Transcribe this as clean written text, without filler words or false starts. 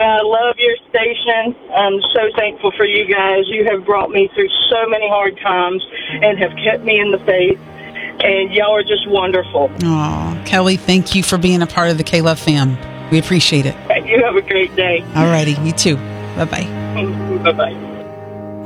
I love your station. I'm so thankful for you guys. You have brought me through so many hard times and have kept me in the faith. And y'all are just wonderful. Oh, Kelly, thank you for being a part of the K-Love fam. We appreciate it. You have a great day. All righty. You too. Bye-bye. Bye-bye.